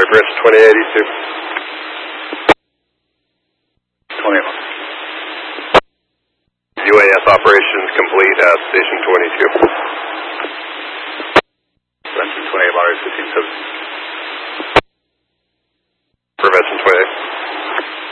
Bridge 2082. 20. UAS operations complete at Station 22. Station 20, 15 service.